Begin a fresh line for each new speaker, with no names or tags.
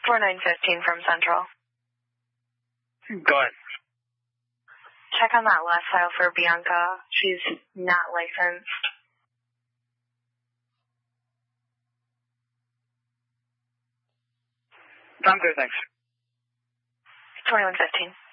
4915 from Central.
Go ahead.
Check on that last file for Bianca. She's not licensed.
I'm good, thanks.
2115.